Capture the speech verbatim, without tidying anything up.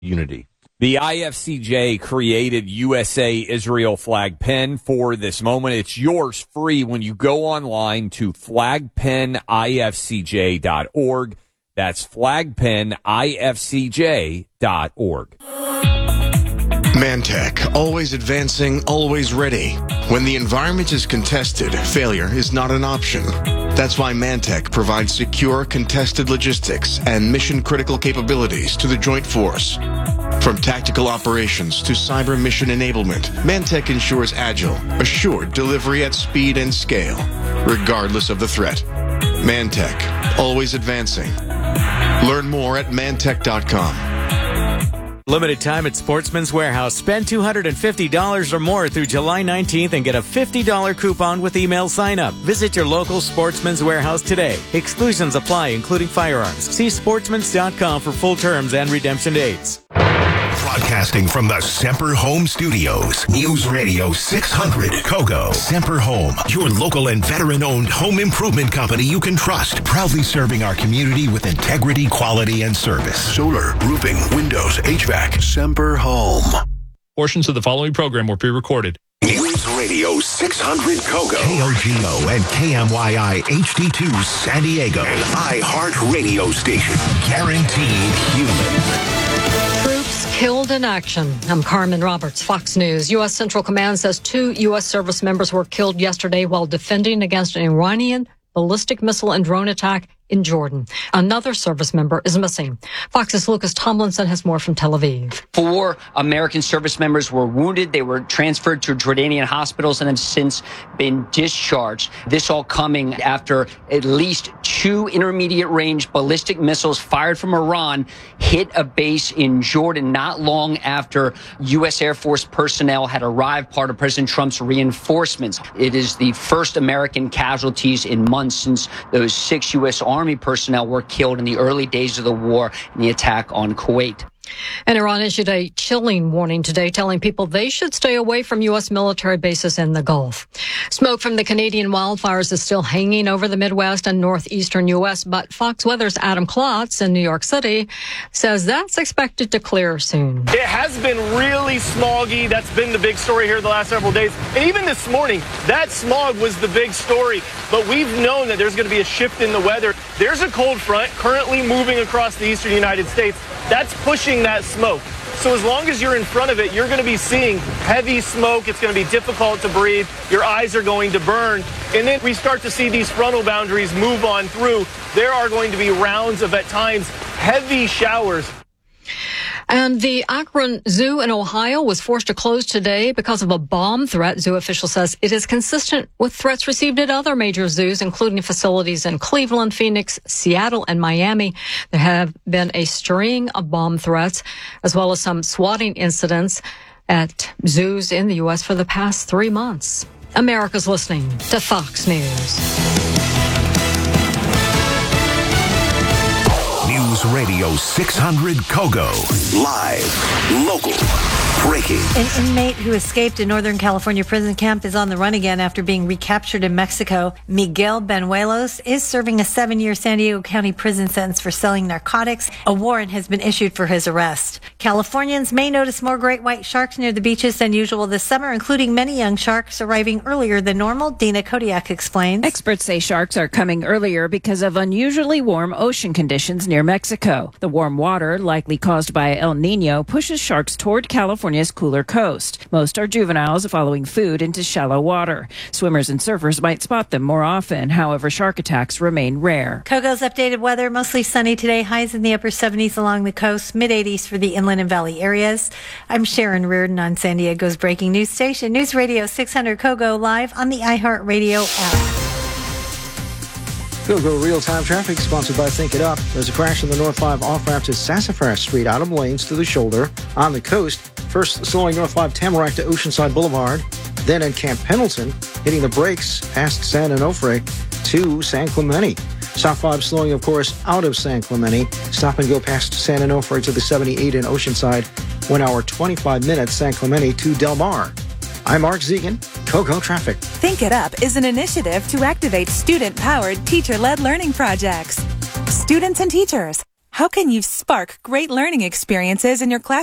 unity. The I F C J created U S A Israel flag pin for this moment. It's yours free when you go online to flag pin I F C J dot org. That's flag pin I F C J dot org. Mantech, always advancing, always ready. When the environment is contested, failure is not an option. That's why Mantech provides secure, contested logistics and mission-critical capabilities to the Joint Force. From tactical operations to cyber mission enablement, Mantech ensures agile, assured delivery at speed and scale, regardless of the threat. Mantech, always advancing. Learn more at mantech dot com. Limited time at Sportsman's Warehouse. Spend two hundred fifty dollars or more through July nineteenth and get a fifty dollars coupon with email sign-up. Visit your local Sportsman's Warehouse today. Exclusions apply, including firearms. See sportsmans dot com for full terms and redemption dates. Broadcasting from the Semper Home Studios. News Radio six hundred Kogo. Semper Home, your local and veteran-owned home improvement company you can trust. Proudly serving our community with integrity, quality, and service. Solar, roofing, windows, H V A C. Semper Home. Portions of the following program were pre-recorded. News Radio six hundred Kogo. K O G O and K M Y I H D two San Diego. An iHeart radio station. Guaranteed human. Killed in action. I'm Carmen Roberts, Fox News. U S. Central Command says two U S service members were killed yesterday while defending against an Iranian ballistic missile and drone attack in Jordan. Another service member is missing. Fox's Lucas Tomlinson has more from Tel Aviv. Four American service members were wounded. They were transferred to Jordanian hospitals and have since been discharged. This all coming after at least two intermediate-range ballistic missiles fired from Iran hit a base in Jordan not long after U S. Air Force personnel had arrived, part of President Trump's reinforcements. It is the first American casualties in months since those six U S. Army personnel were killed in the early days of the war in the attack on Kuwait. And Iran issued a chilling warning today, telling people they should stay away from U S military bases in the Gulf. Smoke from the Canadian wildfires is still hanging over the Midwest and northeastern U S, but Fox Weather's Adam Klotz in New York City says that's expected to clear soon. It has been really smoggy. That's been the big story here the last several days. And even this morning, that smog was the big story. But we've known that there's going to be a shift in the weather. There's a cold front currently moving across the eastern United States. That's pushing that smoke. So as long as you're in front of it, you're going to be seeing heavy smoke. It's going to be difficult to breathe. Your eyes are going to burn. And then we start to see these frontal boundaries move on through. There are going to be rounds of, at times, heavy showers. And the Akron Zoo in Ohio was forced to close today because of a bomb threat. Zoo official says it is consistent with threats received at other major zoos, including facilities in Cleveland, Phoenix, Seattle, and Miami. There have been a string of bomb threats, as well as some swatting incidents at zoos in the U S for the past three months. America's listening to Fox News. News Radio six hundred Kogo. Live, local, breaking. An inmate who escaped a Northern California prison camp is on the run again after being recaptured in Mexico. Miguel Benuelos is serving a seven-year San Diego County prison sentence for selling narcotics. A warrant has been issued for his arrest. Californians may notice more great white sharks near the beaches than usual this summer, including many young sharks arriving earlier than normal. Dina Kodiak explains. Experts say sharks are coming earlier because of unusually warm ocean conditions near Mexico. The warm water, likely caused by El Nino, pushes sharks toward California's cooler coast. Most are juveniles following food into shallow water. Swimmers and surfers might spot them more often. However, shark attacks remain rare. Kogo's updated weather, mostly sunny today. Highs in the upper seventies along the coast, mid eighties for the inland and valley areas. I'm Sharon Reardon on San Diego's breaking news station, News Radio six hundred Kogo, live on the iHeartRadio app. Kogo real-time traffic sponsored by Think It Up. There's a crash on the North five off-ramp to Sassafras Street, out of lanes to the shoulder. On the coast, first slowing North five Tamarack to Oceanside Boulevard. Then in Camp Pendleton, hitting the brakes past San Onofre to San Clemente. South five slowing, of course, out of San Clemente. Stop and go past San Onofre to the seventy-eight in Oceanside. One hour, twenty-five minutes, San Clemente to Del Mar. I'm Mark Zegan, Kogo Traffic. Think It Up is an initiative to activate student-powered, teacher-led learning projects. Students and teachers, How can you spark great learning experiences in your class?